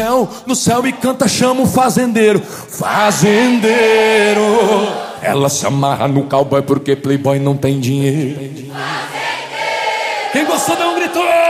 No céu e canta, chama o fazendeiro. Fazendeiro. Ela se amarra no cowboy porque playboy não tem dinheiro. Quem gostou dá um grito.